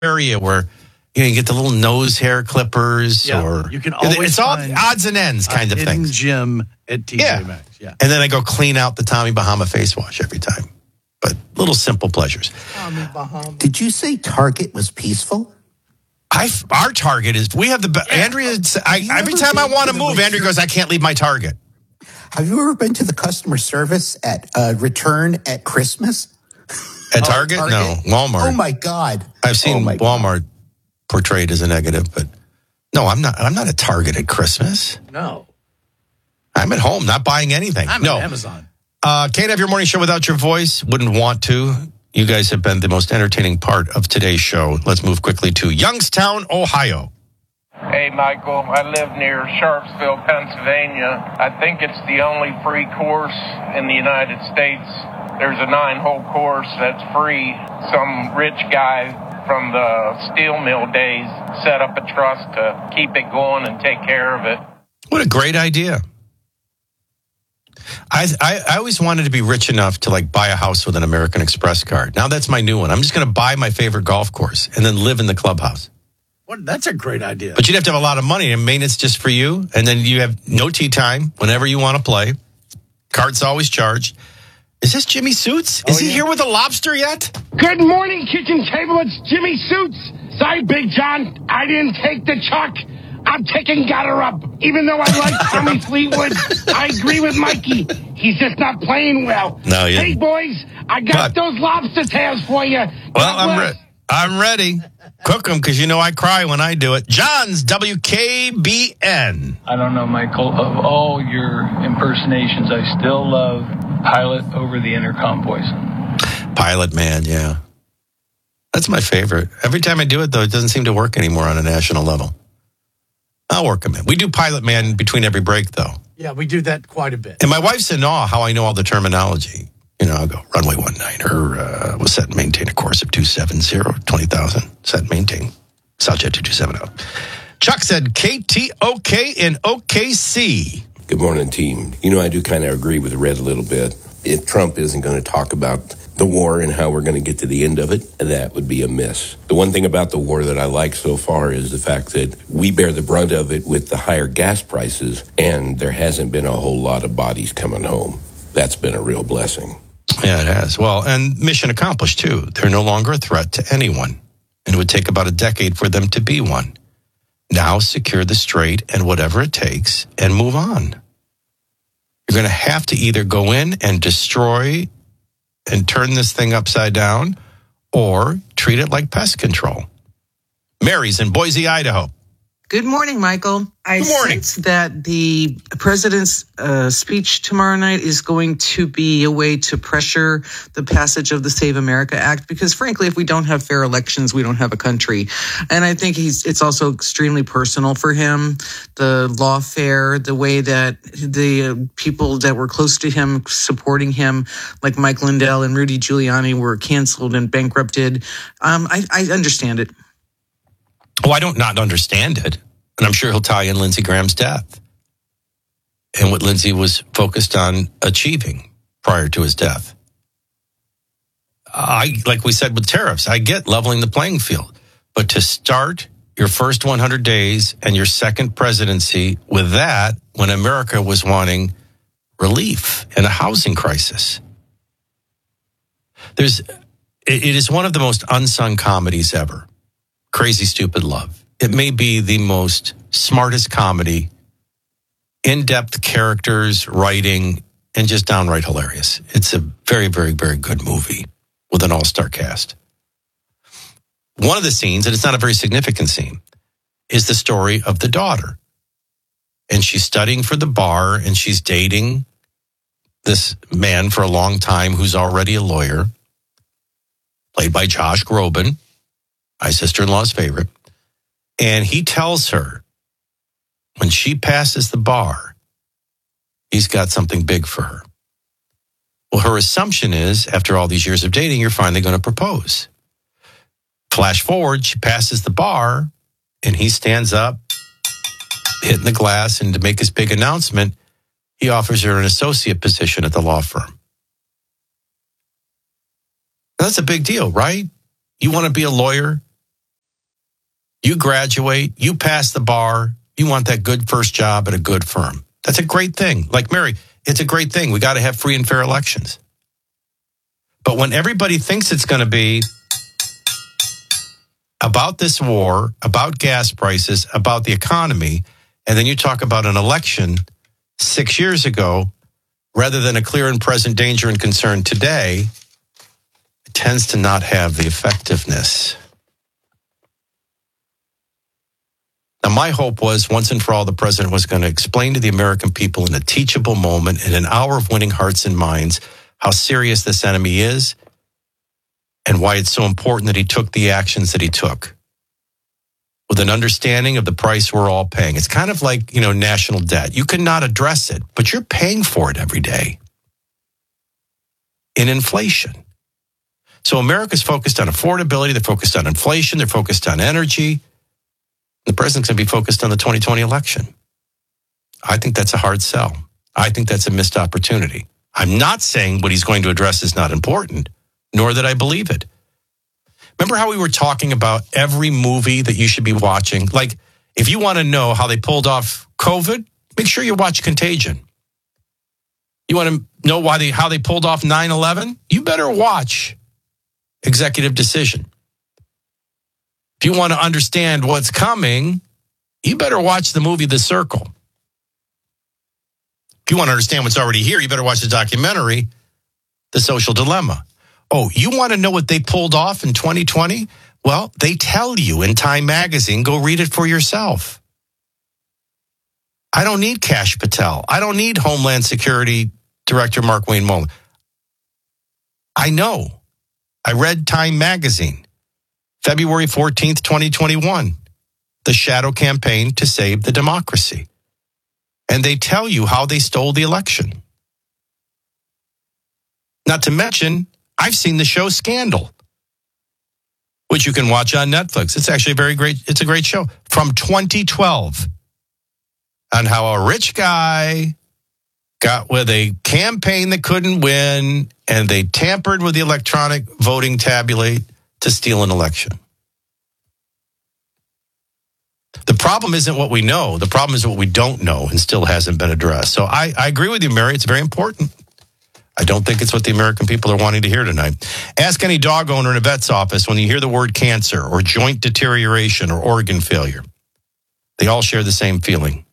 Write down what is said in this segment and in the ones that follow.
area where you get the little nose hair clippers, or you can always it's all odds and ends kind of thing. Gym at TJ Maxx. Yeah. And then I go clean out the Tommy Bahama face wash every time. But little simple pleasures. Tommy Bahama. Did you say Target was peaceful? Our Target is, we have the, Andrea, every time I want to move, Andrea goes, I can't leave my Target. Have you ever been to the customer service at return at Christmas? At Target? No, Walmart. Oh my God. I've seen Walmart portrayed as a negative, but no, I'm not at Target at Christmas. No. I'm at home, not buying anything. I'm at Amazon. Can't have your morning show without your voice. Wouldn't want to. You guys have been the most entertaining part of today's show. Let's move quickly to Youngstown, Ohio. Hey, Michael. I live near Sharpsville, Pennsylvania. I think it's the only free course in the United States. There's a 9-hole course that's free. Some rich guy from the steel mill days set up a trust to keep it going and take care of it. What a great idea. I always wanted to be rich enough to buy a house with an American Express card. Now that's my new one. I'm just going to buy my favorite golf course and then live in the clubhouse. That's a great idea. But you'd have to have a lot of money and maintenance just for you. And then you have no tee time whenever you want to play. Cart's always charged. Is this Jimmy Suits? Is he here with a lobster yet? Good morning, kitchen table. It's Jimmy Suits. Sorry, Big John. I didn't take the chuck. I'm taking Gotter Up. Even though I like Tommy Fleetwood, I agree with Mikey. He's just not playing well. No, yeah. Hey, boys, I got those lobster tails for you. Well, I'm ready. Cook them because I cry when I do it. John's WKBN. I don't know, Michael. Of all your impersonations, I still love Pilot over the intercom voice. Pilot Man, yeah. That's my favorite. Every time I do it, though, it doesn't seem to work anymore on a national level. I'll work them in. We do Pilot Man between every break, though. Yeah, we do that quite a bit. And my wife's in awe how I know all the terminology. I'll go, runway 19er, will set and maintain a course of 270, 20,000. Set and maintain. Subject to 270. Chuck said KTOK in OKC. Good morning, team. I do kind of agree with Red a little bit. If Trump isn't going to talk about the war and how we're going to get to the end of it, that would be a miss. The one thing about the war that I like so far is the fact that we bear the brunt of it with the higher gas prices, and there hasn't been a whole lot of bodies coming home. That's been a real blessing. Yeah, it has. Well, and mission accomplished, too. They're no longer a threat to anyone, and it would take about a decade for them to be one. Now secure the strait and whatever it takes and move on. You're going to have to either go in and destroy and turn this thing upside down or treat it like pest control. Mary's in Boise, Idaho. Good morning, Michael. I sense that the president's speech tomorrow night is going to be a way to pressure the passage of the Save America Act, because frankly, if we don't have fair elections, we don't have a country. And I think it's also extremely personal for him, the lawfare, the way that the people that were close to him, supporting him, like Mike Lindell and Rudy Giuliani, were canceled and bankrupted. I understand it. Oh, I don't not understand it. And I'm sure he'll tie in Lindsey Graham's death and what Lindsey was focused on achieving prior to his death. Like we said with tariffs, I get leveling the playing field. But to start your first 100 days and your second presidency with that, when America was wanting relief in a housing crisis. It is one of the most unsung comedies ever. Crazy Stupid Love. It may be the most smartest comedy, in-depth characters, writing, and just downright hilarious. It's a very, very, very good movie with an all-star cast. One of the scenes, and it's not a very significant scene, is the story of the daughter. And she's studying for the bar, and she's dating this man for a long time who's already a lawyer, played by Josh Groban, my sister-in-law's favorite. And he tells her, when she passes the bar, he's got something big for her. Well, her assumption is, after all these years of dating, you're finally going to propose. Flash forward, she passes the bar, and he stands up, hitting the glass, and to make his big announcement, he offers her an associate position at the law firm. That's a big deal, right? You want to be a lawyer? You graduate, you pass the bar, you want that good first job at a good firm. That's a great thing. Like Mary, it's a great thing. We got to have free and fair elections. But when everybody thinks it's going to be about this war, about gas prices, about the economy, and then you talk about an election 6 years ago, rather than a clear and present danger and concern today, it tends to not have the effectiveness. Now, my hope was once and for all, the president was going to explain to the American people in a teachable moment, in an hour of winning hearts and minds, how serious this enemy is and why it's so important that he took the actions that he took with an understanding of the price we're all paying. It's kind of like, national debt. You cannot address it, but you're paying for it every day in inflation. So America's focused on affordability. They're focused on inflation. They're focused on energy. The president's going to be focused on the 2020 election. I think that's a hard sell. I think that's a missed opportunity. I'm not saying what he's going to address is not important, nor that I believe it. Remember how we were talking about every movie that you should be watching? Like, if you want to know how they pulled off COVID, make sure you watch Contagion. You want to know how they pulled off 9/11? You better watch Executive Decision. If you want to understand what's coming, you better watch the movie The Circle. If you want to understand what's already here, you better watch the documentary The Social Dilemma. Oh, you want to know what they pulled off in 2020? Well, they tell you in Time Magazine. Go read it for yourself. I don't need Kash Patel. I don't need Homeland Security Director Markwayne Mullin. I know. I read Time Magazine. February 14th, 2021, the shadow campaign to save the democracy. And they tell you how they stole the election. Not to mention, I've seen the show Scandal, which you can watch on Netflix. It's actually it's a great show from 2012 on how a rich guy got with a campaign that couldn't win and they tampered with the electronic voting tabulate to steal an election. The problem isn't what we know. The problem is what we don't know and still hasn't been addressed. So I agree with you, Mary. It's very important. I don't think it's what the American people are wanting to hear tonight. Ask any dog owner in a vet's office when you hear the word cancer or joint deterioration or organ failure. They all share the same feeling.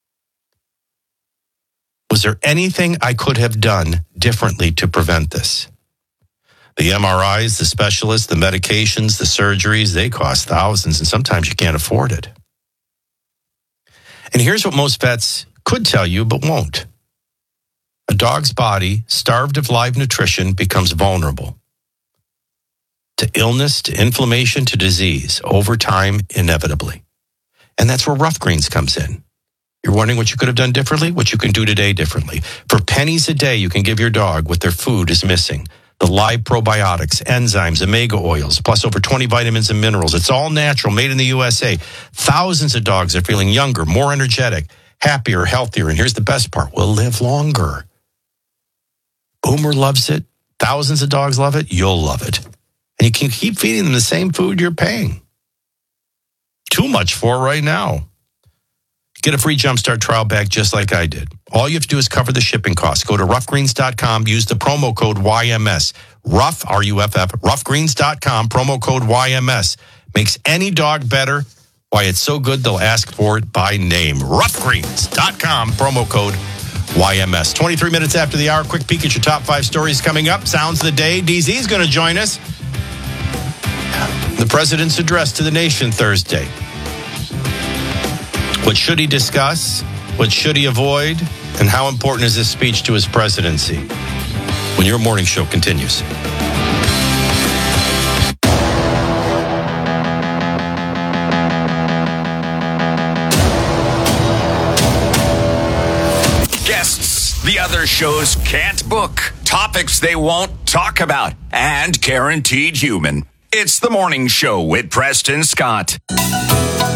Was there anything I could have done differently to prevent this? The MRIs, the specialists, the medications, the surgeries, they cost thousands, and sometimes you can't afford it. And here's what most vets could tell you, but won't. A dog's body, starved of live nutrition, becomes vulnerable to illness, to inflammation, to disease, over time, inevitably. And that's where Rough Greens comes in. You're wondering what you could have done differently, what you can do today differently. For pennies a day, you can give your dog what their food is missing. The live probiotics, enzymes, omega oils, plus over 20 vitamins and minerals. It's all natural, made in the USA. Thousands of dogs are feeling younger, more energetic, happier, healthier. And here's the best part, will live longer. Boomer loves it. Thousands of dogs love it. You'll love it. And you can keep feeding them the same food you're paying too much for right now. Get a free Jumpstart trial bag just like I did. All you have to do is cover the shipping costs. Go to roughgreens.com, use the promo code YMS. Rough, R-U-F-F, roughgreens.com, promo code YMS. Makes any dog better. Why it's so good, they'll ask for it by name. Roughgreens.com, promo code YMS. 23 minutes after the hour, quick peek at your top 5 stories coming up. Sounds of the day. DZ's going to join us. The president's address to the nation Thursday. What should he discuss? What should he avoid? And how important is this speech to his presidency? When your morning show continues. Guests the other shows can't book. Topics they won't talk about. And guaranteed human. It's the morning show with Preston Scott.